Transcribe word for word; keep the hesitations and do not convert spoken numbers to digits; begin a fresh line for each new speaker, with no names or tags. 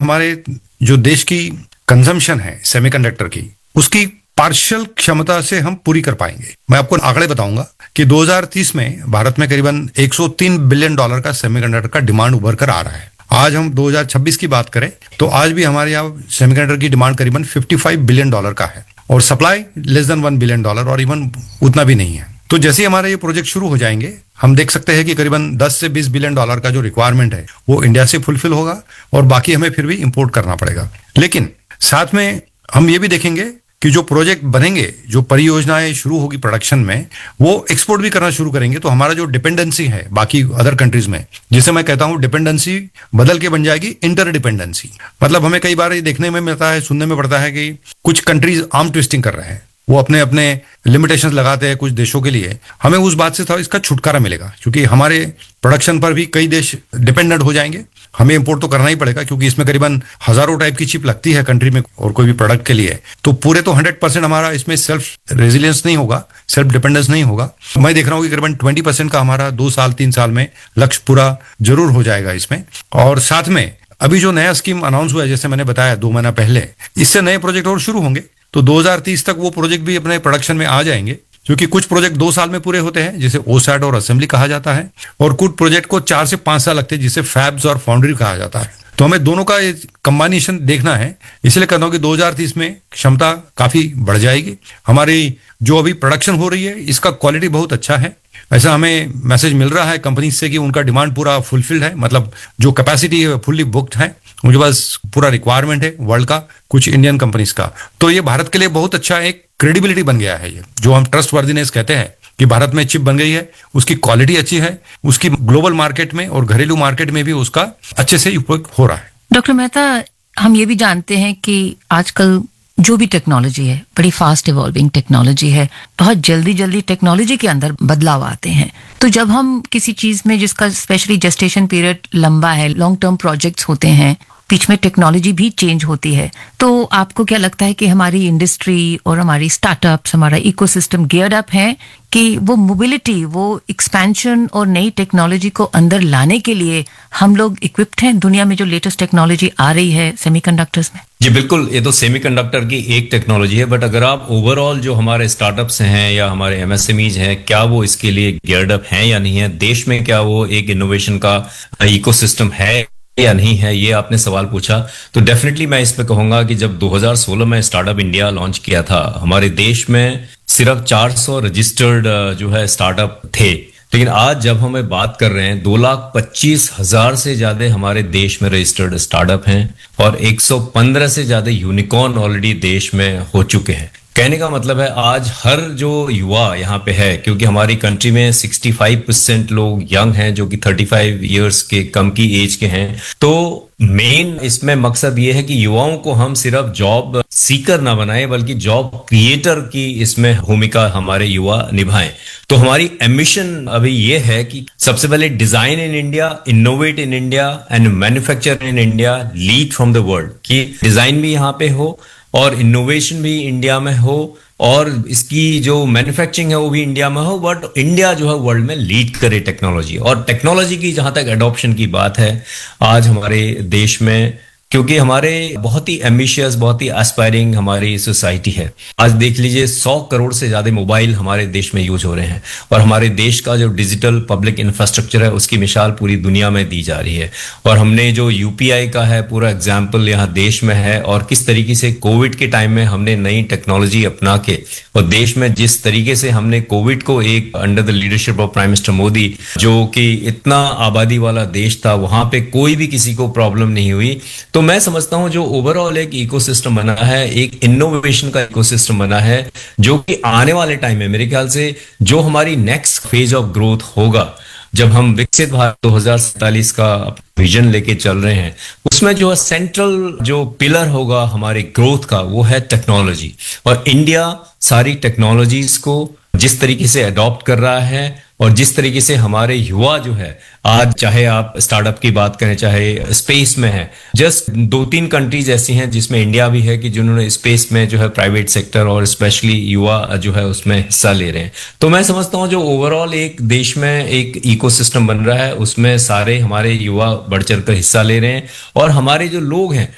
हमारे जो देश की कंजम्पशन है सेमीकंडक्टर की, उसकी पार्शियल क्षमता से हम पूरी कर पाएंगे। मैं आपको आंकड़े बताऊंगा कि दो हज़ार तीस में भारत में करीबन एक सौ तीन बिलियन डॉलर का सेमीकंडक्टर का डिमांड उभर कर आ रहा है। आज हम दो हज़ार छब्बीस की बात करें तो आज भी हमारे यहाँ सेमीकंडक्टर की डिमांड करीबन पचपन बिलियन डॉलर का है और supply less than one billion dollar और इवन उतना भी नहीं है। तो जैसे ही हमारे ये प्रोजेक्ट शुरू हो जाएंगे, हम देख सकते हैं कि करीबन दस से बीस बिलियन डॉलर का जो रिक्वायरमेंट है वो इंडिया से फुलफिल होगा और बाकी हमें फिर भी इंपोर्ट करना पड़ेगा। लेकिन साथ में हम ये भी देखेंगे कि जो प्रोजेक्ट बनेंगे, जो परियोजनाएं शुरू होगी प्रोडक्शन में, वो एक्सपोर्ट भी करना शुरू करेंगे। तो हमारा जो डिपेंडेंसी है बाकी अदर कंट्रीज में, जिसे मैं कहता हूं डिपेंडेंसी बदल के बन जाएगी इंटर डिपेंडेंसी। मतलब हमें कई बार ये देखने में मिलता है, सुनने में पड़ता है कि कुछ कंट्रीज आर्म ट्विस्टिंग कर रहे हैं, वो अपने अपने लिमिटेशंस लगाते हैं कुछ देशों के लिए। हमें उस बात से थोड़ा इसका छुटकारा मिलेगा, क्योंकि हमारे प्रोडक्शन पर भी कई देश डिपेंडेंट हो जाएंगे। हमें इंपोर्ट तो करना ही पड़ेगा, क्योंकि इसमें करीबन हजारों टाइप की चिप लगती है कंट्री में और कोई भी प्रोडक्ट के लिए। तो पूरे तो हंड्रेड परसेंट हमारा इसमें सेल्फ रेजिलियंस नहीं होगा, सेल्फ डिपेंडेंस नहीं होगा। मैं देख रहा हूँ कि करीबन ट्वेंटी परसेंट का हमारा दो साल तीन साल में लक्ष्य पूरा जरूर हो जाएगा इसमें। और साथ में अभी जो नया स्कीम अनाउंस हुआ है, जैसे मैंने बताया दो महीना पहले, इससे नए प्रोजेक्ट और शुरू होंगे। तो दो हज़ार तीस तक वो प्रोजेक्ट भी अपने प्रोडक्शन में आ जाएंगे, क्योंकि कुछ प्रोजेक्ट दो साल में पूरे होते हैं जिसे ओसैट और असेंबली कहा जाता है, और कुछ प्रोजेक्ट को चार से पांच साल लगते हैं जिसे फैब्स और फाउंड्री कहा जाता है। तो हमें दोनों का कंबाइनेशन देखना है। इसलिए कहता हूं कि दो हज़ार तीस में क्षमता काफी बढ़ जाएगी। हमारी जो अभी प्रोडक्शन हो रही है इसका क्वालिटी बहुत अच्छा है। ऐसा हमें मैसेज मिल रहा है कंपनी से कि उनका डिमांड पूरा फुलफिल्ड है, मतलब जो कैपेसिटी है फुल्ली बुक्ड है। मुझे बस पूरा रिक्वायरमेंट है वर्ल्ड का, कुछ इंडियन कंपनीज का। तो ये भारत के लिए बहुत अच्छा एक क्रेडिबिलिटी बन गया है। ये जो हम ट्रस्ट वर्दीनेस कहते हैं कि भारत में चिप बन गई है, उसकी क्वालिटी अच्छी है, उसकी ग्लोबल मार्केट में और घरेलू मार्केट में भी उसका अच्छे से उपयोग हो रहा है।
डॉक्टर मेहता, हम ये भी जानते हैं कि आजकल जो भी टेक्नोलॉजी है बड़ी फास्ट इवॉल्विंग टेक्नोलॉजी है, बहुत जल्दी जल्दी टेक्नोलॉजी के अंदर बदलाव आते हैं। तो जब हम किसी चीज में जिसका स्पेशली जेस्टेशन पीरियड लंबा है, लॉन्ग टर्म प्रोजेक्ट्स होते हैं, बीच में टेक्नोलॉजी भी चेंज होती है, तो आपको क्या लगता है कि हमारी इंडस्ट्री और हमारी स्टार्टअप्स, हमारा इकोसिस्टम गियर्ड अप है कि वो मोबिलिटी, वो एक्सपेंशन और नई टेक्नोलॉजी को अंदर लाने के लिए हम लोग इक्विप्ड हैं दुनिया में जो लेटेस्ट टेक्नोलॉजी आ रही है सेमीकंडक्टर्स में?
जी बिल्कुल, ये तो सेमीकंडक्टर की एक टेक्नोलॉजी है, बट अगर आप ओवरऑल जो हमारे स्टार्टअप्स हैं या हमारे एमएसएमईज हैं, क्या वो इसके लिए गियर्ड अप हैं या नहीं है, देश में क्या वो एक इनोवेशन का इकोसिस्टम है या नहीं है, ये आपने सवाल पूछा। तो डेफिनेटली मैं इस पे कहूंगा कि जब दो हज़ार सोलह में स्टार्टअप इंडिया लॉन्च किया था, हमारे देश में सिर्फ चार सौ रजिस्टर्ड जो है स्टार्टअप थे। लेकिन आज जब हमें बात कर रहे हैं, दो लाख पच्चीस हजार से ज्यादा हमारे देश में रजिस्टर्ड स्टार्टअप हैं और एक सौ पंद्रह से ज्यादा यूनिकॉर्न ऑलरेडी देश में हो चुके हैं। कहने का मतलब है आज हर जो युवा यहाँ पे है, क्योंकि हमारी कंट्री में पैंसठ परसेंट लोग यंग हैं जो कि पैंतीस इयर्स के कम की एज के हैं। तो मेन इसमें मकसद ये है कि युवाओं को हम सिर्फ जॉब सीकर ना बनाए, बल्कि जॉब क्रिएटर की इसमें भूमिका हमारे युवा निभाएं। तो हमारी एम्बिशन अभी ये है कि सबसे पहले design in India, innovate in India and manufacture in India, lead from the world, कि डिजाइन भी यहाँ पे हो और इनोवेशन भी इंडिया में हो और इसकी जो मैन्युफैक्चरिंग है वो भी इंडिया में हो, बट इंडिया जो है वर्ल्ड में लीड करे टेक्नोलॉजी। और टेक्नोलॉजी की जहां तक एडॉप्शन की बात है आज हमारे देश में, क्योंकि हमारे बहुत ही एम्बिशियस, बहुत ही एस्पायरिंग हमारी सोसाइटी है। आज देख लीजिए सौ करोड़ से ज्यादा मोबाइल हमारे देश में यूज हो रहे हैं और हमारे देश का जो डिजिटल पब्लिक इंफ्रास्ट्रक्चर है उसकी मिसाल पूरी दुनिया में दी जा रही है। और हमने जो यूपीआई का है पूरा एग्जाम्पल यहाँ देश में है, और किस तरीके से कोविड के टाइम में हमने नई टेक्नोलॉजी अपना के और देश में जिस तरीके से हमने कोविड को एक under the leadership of prime minister Modi, जो कि इतना आबादी वाला देश था, वहां पे कोई भी किसी को प्रॉब्लम नहीं हुई। तो मैं समझता हूं जो ओवरऑल एक इकोसिस्टम बना है, एक इनोवेशन का इकोसिस्टम बना है, जो कि आने वाले टाइम में मेरे ख्याल से जो हमारी नेक्स्ट फेज ऑफ ग्रोथ होगा, जब हम विकसित भारत दो हज़ार सैंतालीस का विजन लेके चल रहे हैं, उसमें जो सेंट्रल जो पिलर होगा हमारी ग्रोथ का वो है टेक्नोलॉजी। और इंडिया सारी टेक्नोलॉजीज को जिस तरीके से अडॉप्ट कर रहा है और जिस तरीके से हमारे युवा जो है आज, चाहे आप स्टार्टअप की बात करें चाहे स्पेस में है, जस्ट दो तीन कंट्रीज ऐसी हैं जिसमें इंडिया भी है कि जिन्होंने स्पेस में जो है प्राइवेट सेक्टर और स्पेशली युवा जो है उसमें हिस्सा ले रहे हैं। तो मैं समझता हूं जो ओवरऑल एक देश में एक इकोसिस्टम बन रहा है उसमें सारे हमारे युवा बढ़ चढ़ कर हिस्सा ले रहे हैं और हमारे जो लोग हैं